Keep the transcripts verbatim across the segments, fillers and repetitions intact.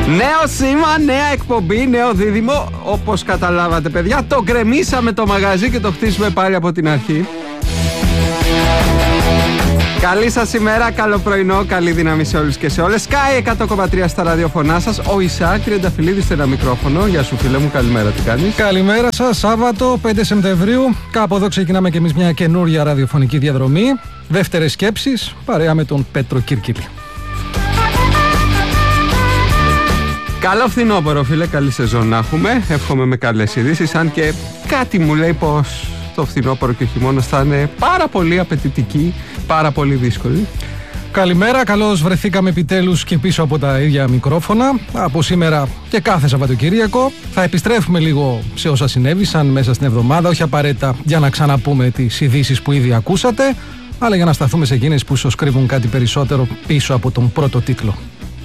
Νέο σήμα, νέα εκπομπή, νέο δίδυμο. Όπως καταλάβατε, παιδιά, το γκρεμίσαμε το μαγαζί και το χτίσουμε πάλι από την αρχή. Καλή σας ημέρα, καλό πρωινό, καλή δύναμη σε όλους και σε όλες. Sky εκατό κόμμα τρία στα ραδιοφωνά σας. Ο Ισαάκ Τριανταφυλλίδης στο ένα μικρόφωνο. Γεια σου, φίλε μου, καλημέρα, τι κάνεις? Καλημέρα σας, Σάββατο πέντε Σεπτεμβρίου. Κάπου εδώ ξεκινάμε και εμείς μια καινούρια ραδιοφωνική διαδρομή. Δεύτερες σκέψεις, παρέα με τον Πέτρο Κύρκυπη. Καλό φθινόπωρο, φίλε, καλή σεζόν να έχουμε. Εύχομαι με καλές ειδήσεις, αν και κάτι μου λέει πως το φθινόπωρο και ο χειμώνας θα είναι πάρα πολύ απαιτητικοί, πάρα πολύ δύσκολοι. Καλημέρα, καλώς βρεθήκαμε επιτέλους και πίσω από τα ίδια μικρόφωνα. Από σήμερα και κάθε Σαββατοκύριακο θα επιστρέφουμε λίγο σε όσα συνέβησαν μέσα στην εβδομάδα, όχι απαραίτητα για να ξαναπούμε τις ειδήσεις που ήδη ακούσατε, αλλά για να σταθούμε σε εκείνες που ίσως κρύβουν κάτι περισσότερο πίσω από τον πρώτο τίτλο.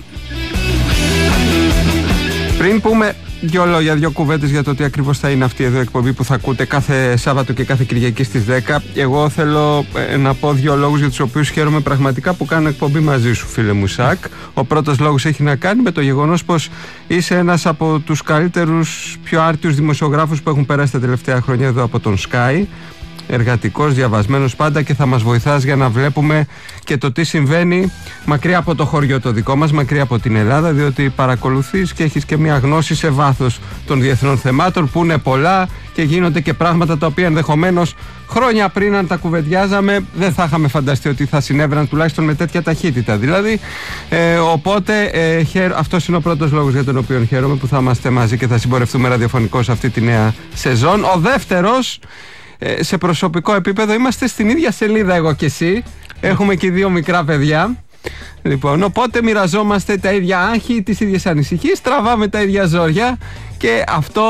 Πριν πούμε δύο λόγια, δύο κουβέντες για το τι ακριβώς θα είναι αυτή εδώ η εκπομπή που θα ακούτε κάθε Σάββατο και κάθε Κυριακή στις δέκα, εγώ θέλω ε, να πω δύο λόγους για τους οποίους χαίρομαι πραγματικά που κάνω εκπομπή μαζί σου, φίλε μου Σακ. Ο πρώτος λόγος έχει να κάνει με το γεγονός πως είσαι ένας από τους καλύτερους, πιο άρτιους δημοσιογράφους που έχουν περάσει τα τελευταία χρόνια εδώ από τον Sky. Εργατικός, διαβασμένος πάντα, και θα μας βοηθάς για να βλέπουμε και το τι συμβαίνει μακριά από το χωριό το δικό μας, μακριά από την Ελλάδα, διότι παρακολουθείς και έχεις και μια γνώση σε βάθος των διεθνών θεμάτων που είναι πολλά και γίνονται και πράγματα τα οποία ενδεχομένως χρόνια πριν, αν τα κουβεντιάζαμε, δεν θα είχαμε φανταστεί ότι θα συνέβαιναν τουλάχιστον με τέτοια ταχύτητα. Δηλαδή, ε, οπότε ε, χαίρο, αυτός είναι ο πρώτος λόγος για τον οποίο χαίρομαι που θα είμαστε μαζί και θα συμπορευτούμε ραδιοφωνικώς σε αυτή τη νέα σεζόν. Ο δεύτερος, σε προσωπικό επίπεδο, είμαστε στην ίδια σελίδα εγώ και εσύ. Έχουμε και δύο μικρά παιδιά. Λοιπόν, οπότε μοιραζόμαστε τα ίδια άγχη, τις ίδιες ανησυχίες, τραβάμε τα ίδια ζόρια και αυτό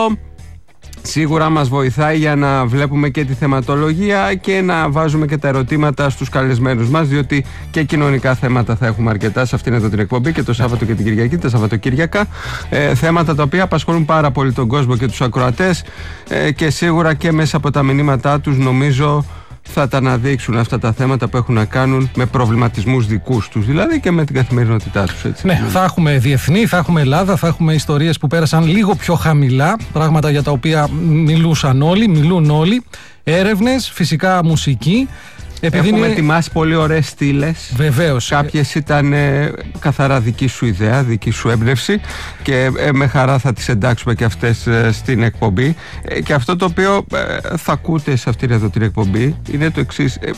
σίγουρα μας βοηθάει για να βλέπουμε και τη θεματολογία και να βάζουμε και τα ερωτήματα στους καλεσμένους μας, διότι και κοινωνικά θέματα θα έχουμε αρκετά σε αυτήν εδώ την εκπομπή και το Σάββατο και την Κυριακή, τα Σαββατοκύριακα, ε, θέματα τα οποία απασχολούν πάρα πολύ τον κόσμο και τους ακροατές, ε, και σίγουρα και μέσα από τα μηνύματά τους νομίζω θα τα αναδείξουν αυτά τα θέματα που έχουν να κάνουν με προβληματισμούς δικούς τους, δηλαδή και με την καθημερινότητά τους, έτσι. Ναι, θα έχουμε διεθνή, θα έχουμε Ελλάδα, θα έχουμε ιστορίες που πέρασαν λίγο πιο χαμηλά, πράγματα για τα οποία μιλούσαν όλοι, μιλούν όλοι, έρευνες, φυσικά μουσική. Επειδή έχουμε είναι... ετοιμάσει πολύ ωραίες στήλες. Βεβαίως. Κάποιες ήταν ε, καθαρά δική σου ιδέα, δική σου έμπνευση, και ε, με χαρά θα τις εντάξουμε και αυτές ε, στην εκπομπή. Ε, και αυτό το οποίο ε, θα ακούτε σε αυτήν εδώ την εκπομπή είναι το εξής. Ε,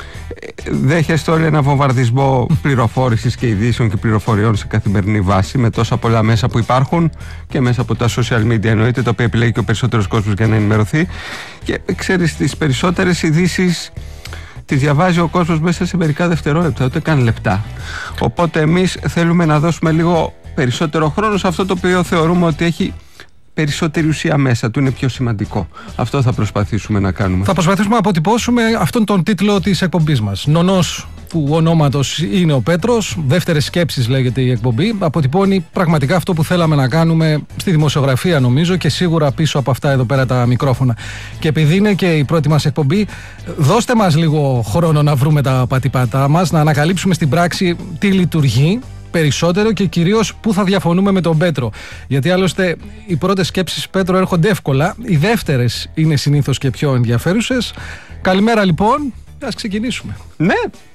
δέχεστε όλοι ένα βομβαρδισμό πληροφόρησης και ειδήσεων και πληροφοριών σε καθημερινή βάση, με τόσα πολλά μέσα που υπάρχουν και μέσα από τα social media, εννοείται, τα οποία επιλέγει και ο περισσότερος κόσμος για να ενημερωθεί. Και ξέρεις, τις περισσότερες ειδήσεις τις διαβάζει ο κόσμος μέσα σε μερικά δευτερόλεπτα, ούτε καν λεπτά. Οπότε εμείς θέλουμε να δώσουμε λίγο περισσότερο χρόνο σε αυτό το οποίο θεωρούμε ότι έχει περισσότερη ουσία μέσα του, είναι πιο σημαντικό. Αυτό θα προσπαθήσουμε να κάνουμε. Θα προσπαθήσουμε να αποτυπώσουμε αυτόν τον τίτλο της εκπομπής μας. Νονός, που ονόματος είναι ο Πέτρος, δεύτερες σκέψεις λέγεται η εκπομπή, αποτυπώνει πραγματικά αυτό που θέλαμε να κάνουμε στη δημοσιογραφία, νομίζω, και σίγουρα πίσω από αυτά εδώ πέρα τα μικρόφωνα. Και επειδή είναι και η πρώτη μας εκπομπή, δώστε μας λίγο χρόνο να βρούμε τα πατήπατά μας, να ανακαλύψουμε στην πράξη τι λειτουργεί περισσότερο και κυρίως πού θα διαφωνούμε με τον Πέτρο. Γιατί άλλωστε οι πρώτες σκέψεις, Πέτρο, έρχονται εύκολα, οι δεύτερες είναι συνήθως και πιο ενδιαφέρουσες. Καλημέρα λοιπόν, ας ξεκινήσουμε. Ναι.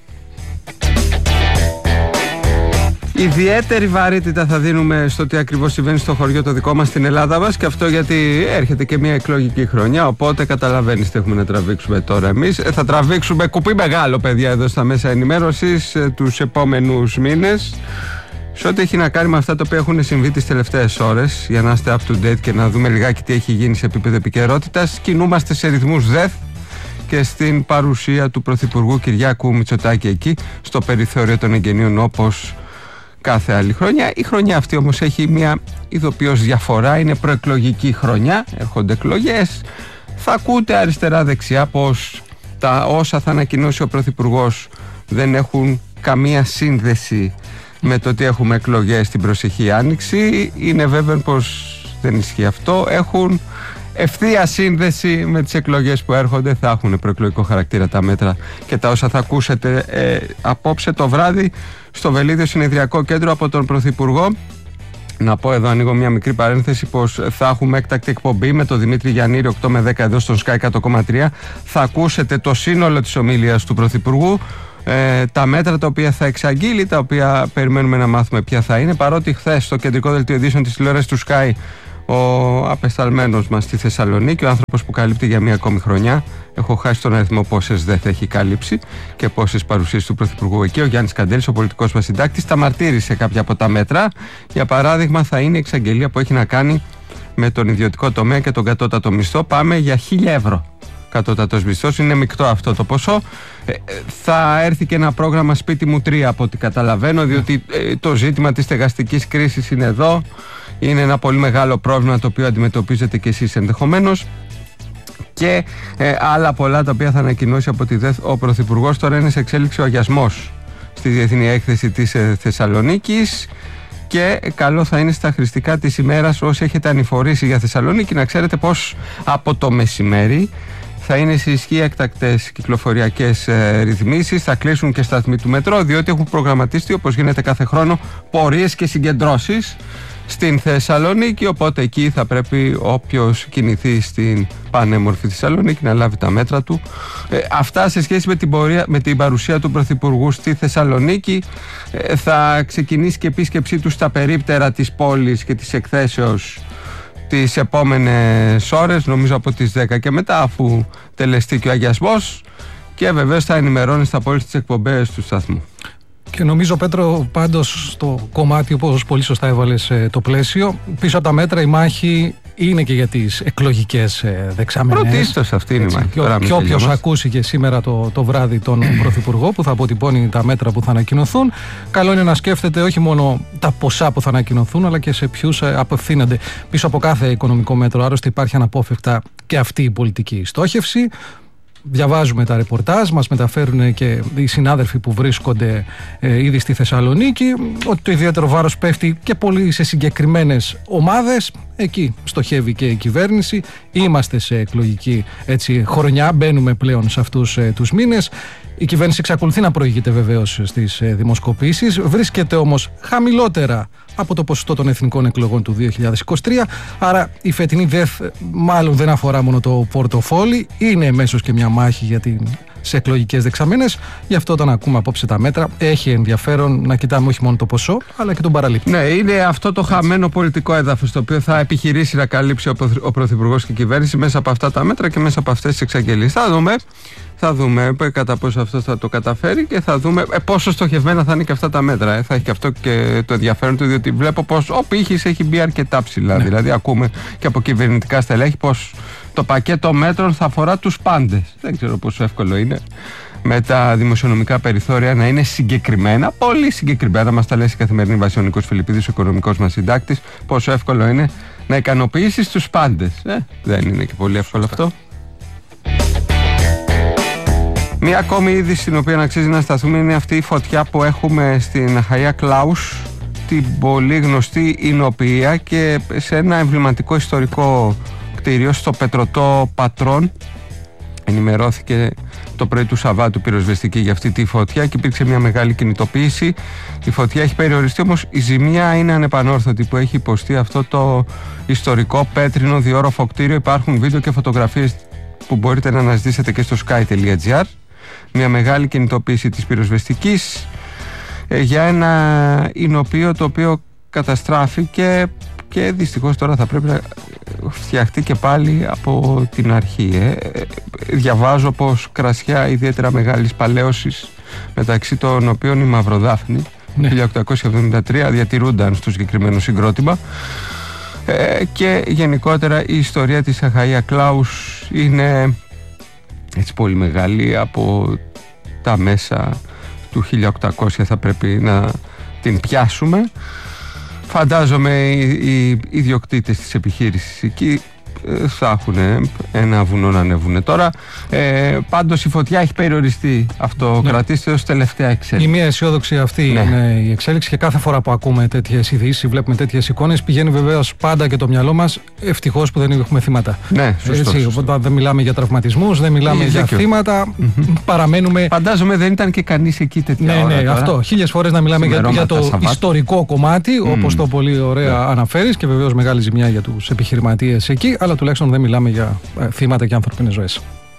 Ιδιαίτερη βαρύτητα θα δίνουμε στο τι ακριβώς συμβαίνει στο χωριό το δικό μας, στην Ελλάδα μας, και αυτό γιατί έρχεται και μια εκλογική χρονιά, οπότε καταλαβαίνεις τι έχουμε να τραβήξουμε τώρα εμείς. Θα τραβήξουμε κουπί μεγάλο, παιδιά, εδώ στα μέσα ενημέρωσης τους επόμενους μήνες, σε ό,τι έχει να κάνει με αυτά τα οποία έχουν συμβεί τις τελευταίες ώρες, για να είστε up to date και να δούμε λιγάκι τι έχει γίνει σε επίπεδο επικαιρότητας. Κινούμαστε σε ρυθμούς ΔΕΘ και στην παρουσία του Πρωθυπουργού Κυριάκου Μητσοτάκη εκεί, στο περιθώριο των εγγενείων, όπως κάθε άλλη χρονιά. Η χρονιά αυτή όμως έχει μια ειδοποιώς διαφορά, είναι προεκλογική χρονιά, έρχονται εκλογές. Θα ακούτε αριστερά-δεξιά πως τα όσα θα ανακοινώσει ο Πρωθυπουργός δεν έχουν καμία σύνδεση με το ότι έχουμε εκλογές την προσεχή άνοιξη. Είναι βέβαιο πως δεν ισχύει αυτό. Έχουν ευθεία σύνδεση με τις εκλογές που έρχονται. Θα έχουν προεκλογικό χαρακτήρα τα μέτρα και τα όσα θα ακούσετε ε, απόψε το βράδυ στο Βελίδιο Συνεδριακό Κέντρο από τον Πρωθυπουργό. Να πω εδώ, ανοίγω μια μικρή παρένθεση, πως θα έχουμε έκτακτη εκπομπή με τον Δημήτρη Γιαννήρη οκτώ με δέκα εδώ στον Sky εκατό κόμμα τρία. Θα ακούσετε το σύνολο της ομιλίας του Πρωθυπουργού, ε, τα μέτρα τα οποία θα εξαγγείλει, τα οποία περιμένουμε να μάθουμε ποια θα είναι. Παρότι χθες στο κεντρικό δελτίο ειδήσεων της τηλεόρασης του Sky ο απεσταλμένος μας στη Θεσσαλονίκη, ο άνθρωπος που καλύπτει για μία ακόμη χρονιά, έχω χάσει τον αριθμό πόσες δεν θα έχει καλύψει και πόσες παρουσίες του Πρωθυπουργού εκεί, ο Γιάννης Καντέλης, ο πολιτικός μας συντάκτης, τα μαρτύρησε κάποια από τα μέτρα. Για παράδειγμα, θα είναι η εξαγγελία που έχει να κάνει με τον ιδιωτικό τομέα και τον κατώτατο μισθό. Πάμε για χίλια ευρώ. Κατώτατος μισθός, είναι μεικτό αυτό το ποσό. Ε, θα έρθει και ένα πρόγραμμα σπίτι μου τρία από ό,τι καταλαβαίνω, διότι ε, το ζήτημα της στεγαστικής κρίσης είναι εδώ. Είναι ένα πολύ μεγάλο πρόβλημα το οποίο αντιμετωπίζετε και εσείς ενδεχομένως. Και ε, άλλα πολλά τα οποία θα ανακοινώσει από τη ΔΕΘ ο Πρωθυπουργός. Τώρα είναι σε εξέλιξη ο αγιασμός στη Διεθνή Έκθεση της ε, Θεσσαλονίκης. Και καλό θα είναι στα χρηστικά της ημέρας, όσοι έχετε ανηφορήσει για Θεσσαλονίκη, να ξέρετε πως από το μεσημέρι θα είναι σε ισχύ έκτακτες κυκλοφοριακές ε, ρυθμίσεις. Θα κλείσουν και σταθμοί του μετρό, διότι έχουν προγραμματιστεί, όπως γίνεται κάθε χρόνο, πορείες και συγκεντρώσεις στην Θεσσαλονίκη. Οπότε εκεί θα πρέπει όποιος κινηθεί στην πανέμορφη Θεσσαλονίκη να λάβει τα μέτρα του. Ε, αυτά σε σχέση με την, πορεία, με την παρουσία του Πρωθυπουργού στη Θεσσαλονίκη. Ε, θα ξεκινήσει και επίσκεψή του στα περίπτερα της πόλης και της εκθέσεως τις επόμενες ώρες, νομίζω από τις δέκα και μετά, αφού τελεστεί και ο αγιασμός, και βεβαίως θα ενημερώνει στα πόλεις τις εκπομπές του σταθμού. Και νομίζω, Πέτρο, πάντως στο κομμάτι, όπως πολύ σωστά έβαλες το πλαίσιο, πίσω από τα μέτρα η μάχη είναι και για τις εκλογικές δεξαμενές. Πρωτίστως αυτή είναι η μάχη. Και, και όποιος ακούσει και σήμερα το, το βράδυ τον Πρωθυπουργό που θα αποτυπώνει τα μέτρα που θα ανακοινωθούν, καλό είναι να σκέφτεται όχι μόνο τα ποσά που θα ανακοινωθούν, αλλά και σε ποιους απευθύνονται. Πίσω από κάθε οικονομικό μέτρο, άρρωστα, υπάρχει αναπόφευκτα και αυτή η πολιτική στόχευση. Διαβάζουμε τα ρεπορτάζ, μας μεταφέρουν και οι συνάδελφοι που βρίσκονται ε, ήδη στη Θεσσαλονίκη, ότι το ιδιαίτερο βάρος πέφτει και πολύ σε συγκεκριμένες ομάδες. Εκεί στοχεύει και η κυβέρνηση. Είμαστε σε εκλογική έτσι, χρονιά, μπαίνουμε πλέον σε αυτούς ε, τους μήνες. Η κυβέρνηση εξακολουθεί να προηγείται βεβαίως στις ε, δημοσκοπήσεις, βρίσκεται όμως χαμηλότερα από το ποσοστό των εθνικών εκλογών του δύο χιλιάδες είκοσι τρία. Άρα η φετινή ΔΕΘ μάλλον δεν αφορά μόνο το πορτοφόλι, είναι εμέσως και μια μάχη για την, σε εκλογικές δεξαμενές. Γι' αυτό όταν ακούμε απόψε τα μέτρα, έχει ενδιαφέρον να κοιτάμε όχι μόνο το ποσό, αλλά και τον παραλήπτη. Ναι, είναι αυτό το χαμένο πολιτικό έδαφος το οποίο θα επιχειρήσει να καλύψει ο, ο Πρωθυπουργός και η κυβέρνηση μέσα από αυτά τα μέτρα και μέσα από αυτές τις εξαγγελίες. Θα δούμε. Θα δούμε κατά πόσο αυτό θα το καταφέρει και θα δούμε ε, πόσο στοχευμένα θα είναι και αυτά τα μέτρα. Ε. Θα έχει και αυτό και το ενδιαφέρον του, διότι βλέπω πως ο πύχης έχει μπει αρκετά ψηλά. Ναι. Δηλαδή, ακούμε και από κυβερνητικά στελέχη πως το πακέτο μέτρων θα αφορά τους πάντες. Δεν ξέρω πόσο εύκολο είναι με τα δημοσιονομικά περιθώρια να είναι συγκεκριμένα, πολύ συγκεκριμένα. Μας τα λέει σε καθημερινή βάση ο Νίκος Φιλιππίδης, ο οικονομικός μας συντάκτης, πόσο εύκολο είναι να ικανοποιήσεις τους πάντες. Ε, δεν είναι και πολύ εύκολο αυτό. Μία ακόμη είδηση στην οποία αξίζει να σταθούμε είναι αυτή η φωτιά που έχουμε στην Αχαΐα Κλάους, την πολύ γνωστή Ινοποιία, και σε ένα εμβληματικό ιστορικό κτίριο στο Πετρωτό Πατρών. Ενημερώθηκε το πρωί του Σαββάτου πυροσβεστική για αυτή τη φωτιά και υπήρξε μια μεγάλη κινητοποίηση. Η φωτιά έχει περιοριστεί, όμως η ζημιά είναι ανεπανόρθωτη που έχει υποστεί αυτό το ιστορικό πέτρινο διόροφο κτίριο. Υπάρχουν βίντεο και φωτογραφίες που μπορείτε να αναζητήσετε και στο sky τελεία gr. Μια μεγάλη κινητοποίηση της πυροσβεστικής ε, για ένα εινοποιείο το οποίο καταστράφηκε και δυστυχώς τώρα θα πρέπει να φτιαχτεί και πάλι από την αρχή. Ε. Διαβάζω πως κρασιά ιδιαίτερα μεγάλης παλαίωσης, μεταξύ των οποίων η Μαυροδάφνη, ναι, χίλια οκτακόσια εβδομήντα τρία, διατηρούνταν στο συγκεκριμένο συγκρότημα. Ε, και γενικότερα η ιστορία της Αχαΐα Κλάους είναι έτσι πολύ μεγάλη. Από τα μέσα του χίλια οκτακόσια θα πρέπει να την πιάσουμε. Φαντάζομαι οι, οι ιδιοκτήτες της επιχείρησης εκεί θα έχουν ένα βουνό να ανέβουν. Τώρα ε, πάντως η φωτιά έχει περιοριστεί. Αυτό ναι. κρατήστε ως τελευταία εξέλιξη. Η μία αισιόδοξη αυτή ναι. είναι η εξέλιξη και κάθε φορά που ακούμε τέτοιες ειδήσεις, βλέπουμε τέτοιες εικόνες, πηγαίνει βεβαίως πάντα και το μυαλό μας. Ευτυχώς που δεν έχουμε θύματα. Ναι, σωστό, Έτσι, σωστό. Δεν μιλάμε για τραυματισμούς, δεν μιλάμε Είσαι για δίκιο. θύματα. Mm-hmm. Παραμένουμε. Φαντάζομαι δεν ήταν και κανείς εκεί τέτοια ναι, ώρα. Ναι, τώρα. αυτό. Χίλιες φορές να μιλάμε για, για το Σαββάτ. Ιστορικό κομμάτι, mm. όπως το πολύ ωραία yeah. αναφέρεις, και βεβαίως μεγάλη ζημιά για τους επιχειρηματίες εκεί, αλλά τουλάχιστον δεν μιλάμε για ε, θύματα και ανθρωπίνες ζωές.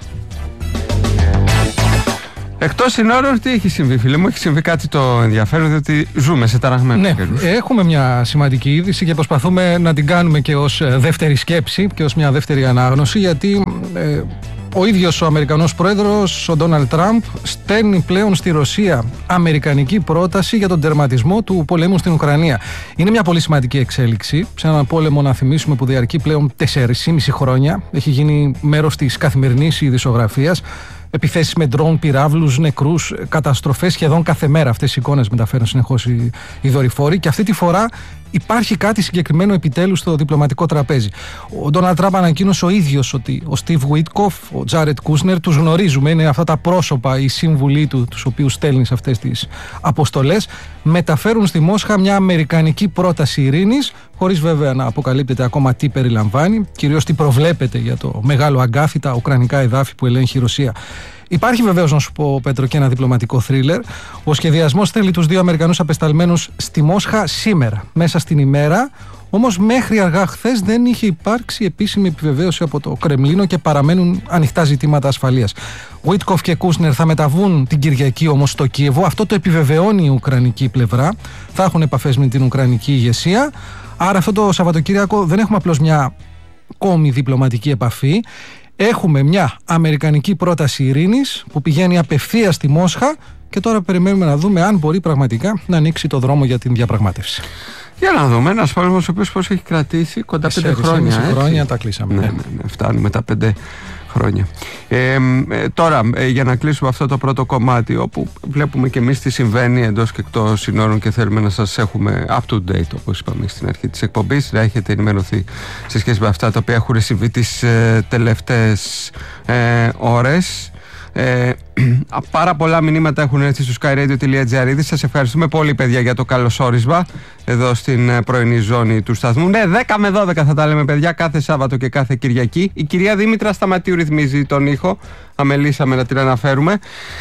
Εκτός συνόρων, τι έχει συμβεί, φίλε μου? Έχει συμβεί κάτι το ενδιαφέρον, διότι ζούμε σε ταραγμένους ναι, καιρούς. Έχουμε μια σημαντική είδηση και προσπαθούμε να την κάνουμε και ως δεύτερη σκέψη και ως μια δεύτερη ανάγνωση, γιατί ε, ο ίδιος ο Αμερικανός πρόεδρος, ο Ντόναλντ Τραμπ, στέλνει πλέον στη Ρωσία αμερικανική πρόταση για τον τερματισμό του πολέμου στην Ουκρανία. Είναι μια πολύ σημαντική εξέλιξη σε έναν πόλεμο, να θυμίσουμε, που διαρκεί πλέον τέσσερα και μισό χρόνια. Έχει γίνει μέρος της καθημερινής ειδησιογραφίας. Επιθέσεις με ντρόουν, πυράβλους, νεκρούς, καταστροφές σχεδόν κάθε μέρα. Αυτές οι εικόνες μεταφέρουν συνεχώς οι, οι δορυφόροι, και αυτή τη φορά υπάρχει κάτι συγκεκριμένο επιτέλους στο διπλωματικό τραπέζι. Ο Ντόναλντ Τραμπ ανακοίνωσε ο ίδιος ότι ο Στίβ Γουίτκοφ, ο Τζάρετ Κούσνερ, τους γνωρίζουμε, είναι αυτά τα πρόσωπα, οι σύμβουλοι του, τους οποίους στέλνει σε αυτές τις αποστολές, μεταφέρουν στη Μόσχα μια αμερικανική πρόταση ειρήνης, χωρίς βέβαια να αποκαλύπτεται ακόμα τι περιλαμβάνει, κυρίως τι προβλέπεται για το μεγάλο αγκάθι, τα ουκρανικά εδάφη που ελέγχει η Ρωσία. Υπάρχει βεβαίως, να σου πω, Πέτρο, και ένα διπλωματικό θρίλερ. Ο σχεδιασμός θέλει τους δύο Αμερικανούς απεσταλμένους στη Μόσχα σήμερα, μέσα στην ημέρα. Όμως μέχρι αργά χθες δεν είχε υπάρξει επίσημη επιβεβαίωση από το Κρεμλίνο και παραμένουν ανοιχτά ζητήματα ασφαλείας. Γουίτκοφ και Κούσνερ θα μεταβούν την Κυριακή όμως στο Κίεβο. Αυτό το επιβεβαιώνει η ουκρανική πλευρά. Θα έχουν επαφές με την ουκρανική ηγεσία. Άρα αυτό το Σαββατοκύριακο δεν έχουμε απλώς μια ακόμη διπλωματική επαφή. Έχουμε μια αμερικανική πρόταση ειρήνης που πηγαίνει απευθείας στη Μόσχα, και τώρα περιμένουμε να δούμε αν μπορεί πραγματικά να ανοίξει το δρόμο για την διαπραγμάτευση. Για να δούμε, ένας πόλεμος ο οποίος πώς έχει κρατήσει κοντά πέντε χρόνια. Πέντε χρόνια τα κλείσαμε. Ναι, ναι, ναι, φτάνουμε τα πέντε χρόνια. Ε, ε, τώρα, ε, για να κλείσουμε αυτό το πρώτο κομμάτι, όπου βλέπουμε και εμείς τι συμβαίνει εντός και εκτός συνόρων και θέλουμε να σας έχουμε up to date, όπως είπαμε στην αρχή της εκπομπής, να έχετε ενημερωθεί σε σχέση με αυτά τα οποία έχουν συμβεί τις ε, τελευταίες ε, ώρες. Ε, πάρα πολλά μηνύματα έχουν έρθει στο skyradio τελεία gr. Σας ευχαριστούμε πολύ, παιδιά, για το καλωσόρισμα εδώ στην πρωινή ζώνη του σταθμού. Ναι, δέκα με δώδεκα θα τα λέμε, παιδιά, κάθε Σάββατο και κάθε Κυριακή. Η κυρία Δήμητρα Σταματίου ρυθμίζει τον ήχο. Αμελήσαμε να την αναφέρουμε.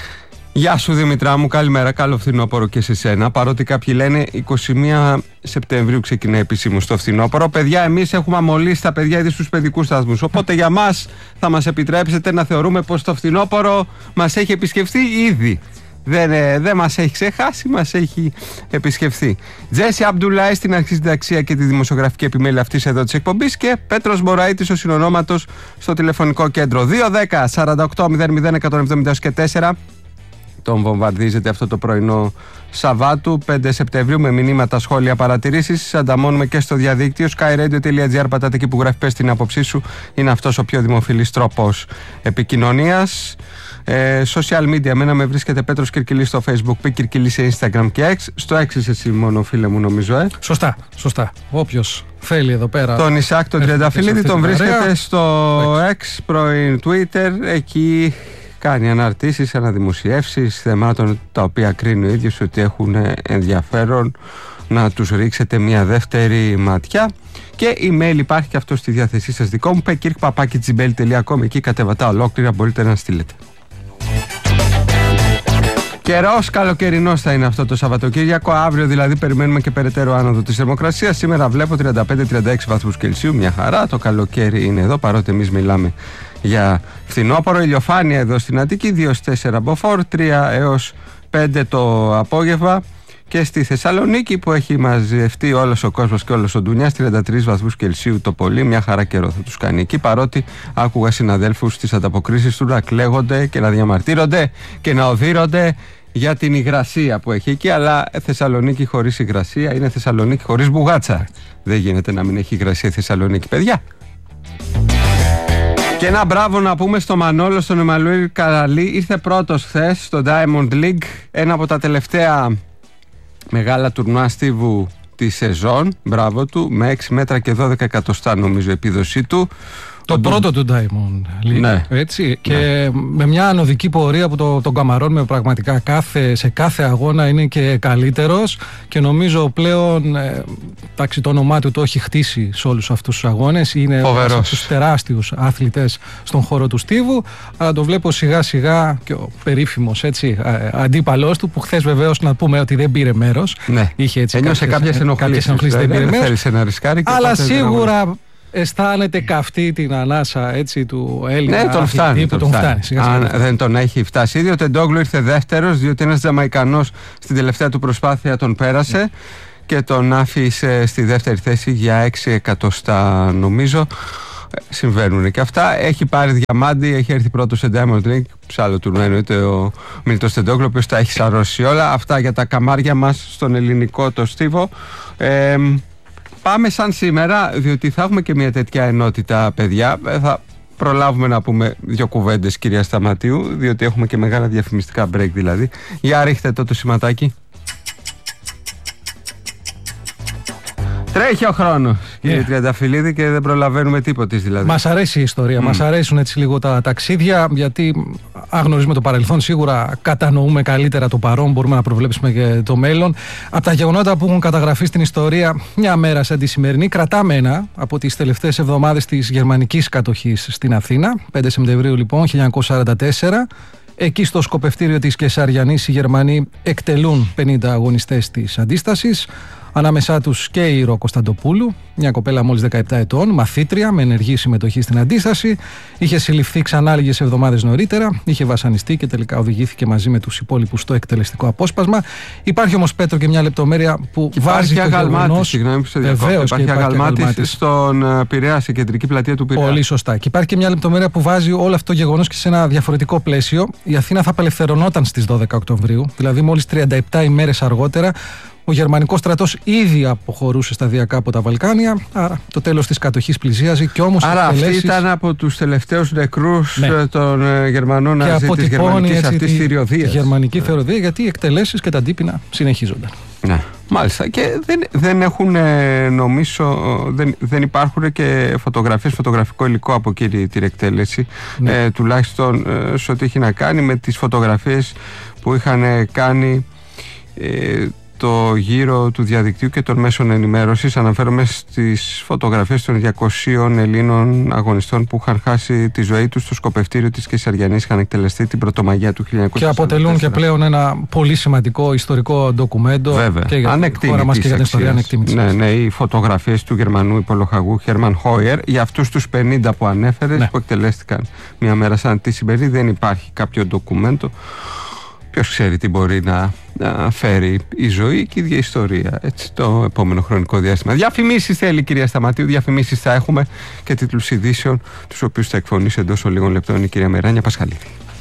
Γεια σου, Δημητρά μου, καλημέρα, καλό φθινόπωρο και σε σένα. Παρότι κάποιοι λένε είκοσι μία Σεπτεμβρίου ξεκινάει επισήμως το φθινόπωρο. Παιδιά, εμείς έχουμε αμολύσει τα παιδιά ήδη στους παιδικούς σταθμούς. Οπότε για μας θα μας επιτρέψετε να θεωρούμε πως το φθινόπωρο μας έχει επισκεφθεί ήδη. Δεν, ε, δεν μας έχει ξεχάσει, μας έχει επισκεφθεί. Τζέσι Αμπτουλάη στην αρχισυνταξία και τη δημοσιογραφική επιμέλεια αυτής εδώ της εκπομπής, και Πέτρος Μωραΐτης ο συνονόματος στο τηλεφωνικό κέντρο. δύο δέκα σαράντα οκτώ μηδέν μηδέν εκατόν εβδομήντα και τέσσερα. Τον βομβαρδίζετε αυτό το πρωινό Σαββάτου πέντε Σεπτεμβρίου με μηνύματα, σχόλια, παρατηρήσεις. Ανταμώνουμε και στο διαδίκτυο skyradio τελεία gr. Πατάτε εκεί που γράφει πες την άποψή σου. Είναι αυτός ο πιο δημοφιλής τρόπος επικοινωνίας. Ε, social media, εμένα με βρίσκεται Πέτρος Κυρκυλής στο Facebook, Π Κυρκυλής σε Instagram και X. Στο X είσαι εσύ μόνο, φίλε μου, νομίζω, ε. Σωστά, σωστά. Όποιος θέλει εδώ πέρα. Τον Ισάκ, τον Τριανταφυλλίδη, τον βρίσκεται στο X, πρώην Twitter. Εκεί κάνει αναρτήσεις, αναδημοσιεύσεις θεμάτων τα οποία κρίνει ο ίδιος ότι έχουν ενδιαφέρον να τους ρίξετε μια δεύτερη ματιά. Και email υπάρχει και αυτό στη διάθεσή σας δικό μου, πεκύρκ παπάκι τζιμπέλ τελεία κομ. Εκεί κατεβατά ολόκληρα, μπορείτε να στείλετε. Καιρός καλοκαιρινός θα είναι αυτό το Σαββατοκύριακο. Αύριο δηλαδή περιμένουμε και περαιτέρω άνοδο της θερμοκρασίας. Σήμερα βλέπω τριάντα πέντε τριάντα έξι βαθμούς Κελσίου, μια χαρά. Το καλοκαίρι είναι εδώ, παρότι εμείς μιλάμε για φθινόπωρο. Ηλιοφάνεια εδώ στην Αττική, δύο τέσσερα μποφόρ, τρία έως πέντε το απόγευμα. Και στη Θεσσαλονίκη, που έχει μαζευτεί όλος ο κόσμος και όλος ο ντουνιάς, τριάντα τρεις βαθμούς Κελσίου το πολύ. Μια χαρά καιρό θα τους κάνει εκεί, παρότι άκουγα συναδέλφους στις ανταποκρίσεις του να κλαίγονται και να διαμαρτύρονται και να οδύρονται για την υγρασία που έχει εκεί. Αλλά Θεσσαλονίκη χωρίς υγρασία είναι Θεσσαλονίκη χωρίς μπουγάτσα. Δεν γίνεται να μην έχει υγρασία Θεσσαλονίκη, παιδιά. Και ένα μπράβο να πούμε στο Μανόλο, στον Εμμανουήλ Καραλή. Ήρθε πρώτος χθες στο Diamond League, ένα από τα τελευταία μεγάλα τουρνουά στίβου τη σεζόν, μπράβο του, με έξι μέτρα και δώδεκα εκατοστά νομίζω επίδοσή του. Το Ο πρώτο του Diamond League, ναι. έτσι, και ναι. με μια ανωδική πορεία που το, τον καμαρώνουμε πραγματικά κάθε, σε κάθε αγώνα είναι και καλύτερος και νομίζω πλέον ε, τάξη, το όνομά του το έχει χτίσει σε όλους αυτούς τους αγώνες, είναι ένας από τους τεράστιους άθλητες στον χώρο του στίβου, αλλά το βλέπω σιγά σιγά και ο περίφημος έτσι, αντίπαλός του που χθες βεβαίως να πούμε ότι δεν πήρε μέρος, ναι. είχε έτσι ένιωσε κάποιες ενοχλήσεις, δεν πήρε μέρος, να ρισκάρει, αλλά σίγουρα αισθάνεται καυτή την ανάσα έτσι, του Έλληνα. Ναι, τον φτάνει. Τον τον φτάνει. φτάνει. Αν δεν τον έχει φτάσει ήδη, ο Τεντόγλου ήρθε δεύτερος, διότι ένας Τζαμαϊκανός στην τελευταία του προσπάθεια τον πέρασε mm. και τον άφησε στη δεύτερη θέση για έξι εκατοστά νομίζω. Συμβαίνουν και αυτά. Έχει πάρει διαμάντι, έχει έρθει πρώτο σε Diamond League. Σε άλλο τουρνουά εννοείται ο Μίλτος Τεντόγλου, ο οποίος τα έχει σαρώσει όλα. Αυτά για τα καμάρια μας στον ελληνικό το στίβο. Ε, Πάμε σαν σήμερα, διότι θα έχουμε και μια τέτοια ενότητα, παιδιά. Θα προλάβουμε να πούμε δύο κουβέντες, κυρία Σταματίου, διότι έχουμε και μεγάλα διαφημιστικά break δηλαδή. Για ρίχτε το το σηματάκι. Τρέχει ο χρόνος, κύριε yeah. Τριανταφυλλίδη, και δεν προλαβαίνουμε τίποτε δηλαδή. Μας αρέσει η ιστορία, mm. μας αρέσουν έτσι λίγο τα ταξίδια, γιατί αν γνωρίζουμε το παρελθόν, σίγουρα κατανοούμε καλύτερα το παρόν, μπορούμε να προβλέψουμε και το μέλλον. Από τα γεγονότα που έχουν καταγραφεί στην ιστορία, μια μέρα σαν τη σημερινή, κρατάμε ένα από τις τελευταίες εβδομάδες της γερμανικής κατοχής στην Αθήνα, πέντε Σεπτεμβρίου λοιπόν, χίλια εννιακόσια σαράντα τέσσερα. Εκεί στο σκοπευτήριο της Κεσαριανής οι Γερμανοί εκτελούν πενήντα αγωνιστές της αντίστασης. Ανάμεσά τους και η Ρο Κωνσταντοπούλου, μια κοπέλα μόλις δεκαεπτά ετών, μαθήτρια με ενεργή συμμετοχή στην αντίσταση. Είχε συλληφθεί ξανά λίγες εβδομάδες νωρίτερα, είχε βασανιστεί και τελικά οδηγήθηκε μαζί με τους υπόλοιπους στο εκτελεστικό απόσπασμα. Υπάρχει όμως, Πέτρο, και μια λεπτομέρεια που και βάζει το γεγονός. Συγγνώμη που σε διακόπτω. Υπάρχει αγαλμάτης στον Πειραιά, σε κεντρική πλατεία του Πειραιά. Πολύ σωστά. Και υπάρχει και μια λεπτομέρεια που βάζει όλο αυτό το γεγονός και σε ένα διαφορετικό πλαίσιο. Η Αθήνα θα απελευθερωνόταν στις δώδεκα Οκτωβρίου, δηλαδή μόλις τριάντα επτά ημέρες αργότερα. Ο γερμανικός στρατός ήδη αποχωρούσε σταδιακά από τα Βαλκάνια, άρα το τέλος της κατοχής πλησίαζε και όμως. Άρα αυτή ήταν από τους τελευταίους νεκρούς ναι. των Γερμανών ναζί της γερμανικής αυτής θηριωδίας. Γερμανική θηριωδία, γιατί οι εκτελέσεις και τα αντίπεινα συνεχίζονταν. Ναι, μάλιστα. Και δεν, δεν έχουν, νομίζω, δεν, δεν υπάρχουν και φωτογραφίες, φωτογραφικό υλικό από εκείνη την εκτέλεση, ναι. ε, τουλάχιστον ε, σε ό,τι έχει να κάνει με τις φωτογραφίες που είχαν κάνει ε, το γύρο του διαδικτύου και των μέσων ενημέρωσης. Αναφέρομαι στις φωτογραφίες των διακοσίων Ελλήνων αγωνιστών που είχαν χάσει τη ζωή τους στο σκοπευτήριο της Κεσαριανής, είχαν εκτελεστεί την Πρωτομαγιά του χίλια εννιακόσια σαράντα τέσσερα. Και αποτελούν και πλέον ένα πολύ σημαντικό ιστορικό ντοκουμέντο. Βέβαια. Και για τη χώρα μας και για την ιστορία ανεκτήμητης. Ναι, ναι, οι φωτογραφίες του Γερμανού υπολογαγού Χέρμαν Χόιερ για αυτούς τους πενήντα που ανέφερες, ναι. που εκτελέστηκαν μια μέρα σαν τη σημερινή. Δεν υπάρχει κάποιο ντοκουμέντο. Ποιος ξέρει τι μπορεί να, να φέρει η ζωή και η ίδια ιστορία, έτσι, το επόμενο χρονικό διάστημα. Διαφημίσεις θέλει, κυρία Σταματίου, διαφημίσεις θα έχουμε και τίτλους ειδήσεων, τους οποίους θα εκφωνήσει εντός λίγων λεπτών η κυρία Μεράνια Πασχαλίδη.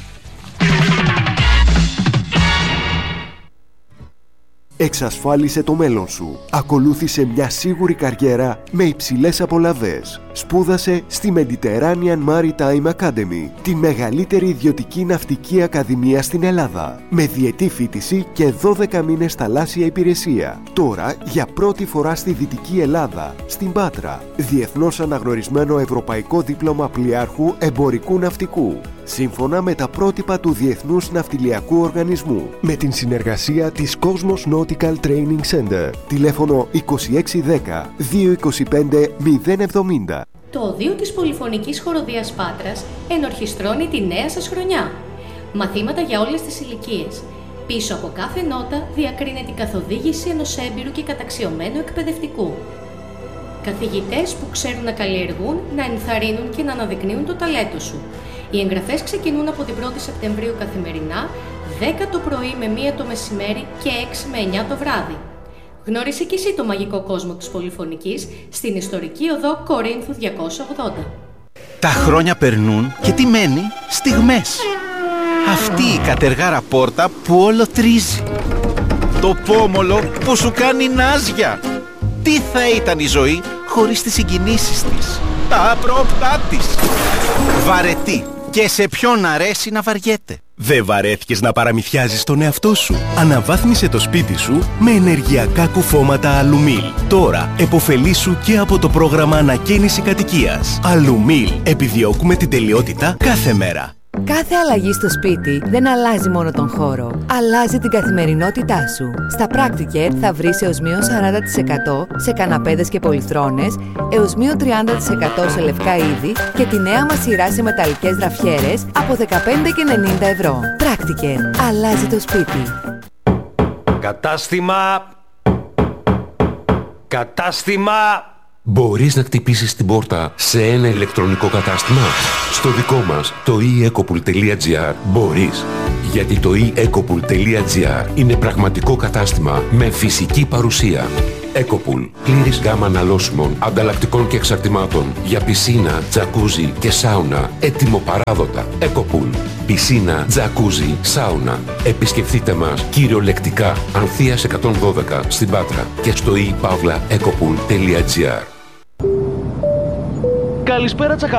Εξασφάλισε το μέλλον σου. Ακολούθησε μια σίγουρη καριέρα με υψηλές απολαβές. Σπούδασε στη Mediterranean Maritime Academy, τη μεγαλύτερη ιδιωτική ναυτική ακαδημία στην Ελλάδα, με διετή φοιτηση και δώδεκα μήνες θαλάσσια υπηρεσία. Τώρα, για πρώτη φορά στη Δυτική Ελλάδα, στην Πάτρα, διεθνώς αναγνωρισμένο ευρωπαϊκό δίπλωμα πλοιάρχου εμπορικού ναυτικού, σύμφωνα με τα πρότυπα του Διεθνούς Ναυτιλιακού Οργανισμού, με την συνεργασία της Cosmos Nautical Training Center. Τηλέφωνο είκοσι έξι δέκα διακόσια είκοσι πέντε μηδέν εβδομήντα. Το οδείο της Πολυφωνικής Χοροδίας Πάτρας ενορχιστρώνει τη νέα σας χρονιά. Μαθήματα για όλες τις ηλικίες. Πίσω από κάθε νότα διακρίνεται η καθοδήγηση ενός έμπειρου και καταξιωμένου εκπαιδευτικού. Καθηγητές που ξέρουν να καλλιεργούν, να ενθαρρύνουν και να αναδεικνύουν το ταλέντο σου. Οι εγγραφές ξεκινούν από την πρώτη Σεπτεμβρίου καθημερινά, δέκα το πρωί με μία το μεσημέρι και έξι με εννιά το βράδυ. Γνώρισε κι εσύ το μαγικό κόσμο της Πολυφωνικής στην ιστορική οδό Κορίνθου διακόσια ογδόντα. Τα χρόνια περνούν και τι μένει? Στιγμές. Αυτή η κατεργάρα πόρτα που όλο τρίζει. Το πόμολο που σου κάνει νάζια. Τι θα ήταν η ζωή χωρίς τις συγκινήσεις της, τα απρόπτά της. Βαρετή και σε ποιον αρέσει να βαριέται. Δεν βαρέθηκες να παραμυθιάζεις τον εαυτό σου? Αναβάθμισε το σπίτι σου με ενεργειακά κουφώματα Αλουμίλ. Τώρα επωφελήσου και από το πρόγραμμα ανακαίνιση κατοικίας. Αλουμίλ. Επιδιώκουμε την τελειότητα κάθε μέρα. Κάθε αλλαγή στο σπίτι δεν αλλάζει μόνο τον χώρο, αλλάζει την καθημερινότητά σου. Στα Practicare θα βρεις έως μείον σαράντα τοις εκατό σε καναπέδες και πολυθρόνες, έως μείον τριάντα τοις εκατό σε λευκά είδη και τη νέα μας σειρά σε μεταλλικές γραφιέρες από δεκαπέντε και ενενήντα ευρώ. Practicare. Αλλάζει το σπίτι. Κατάστημα... Κατάστημα... Μπορείς να χτυπήσεις την πόρτα σε ένα ηλεκτρονικό κατάστημα? Στο δικό μας, το e ecopool τελεία gr, μπορείς. Γιατί το e ecopool τελεία gr είναι πραγματικό κατάστημα με φυσική παρουσία. Ecopool, πλήρης γάμα αναλώσιμων, ανταλλακτικών και εξαρτημάτων για πισίνα, τζακούζι και σάουνα, έτοιμο παράδοτα. Ecopool, πισίνα, τζακούζι, σάουνα. Επισκεφτείτε μας κυριολεκτικά, Ανθείας εκατόν δώδεκα στην Πάτρα και στο e pavla ecopool τελεία gr. Καλησπέρα, Τσακα.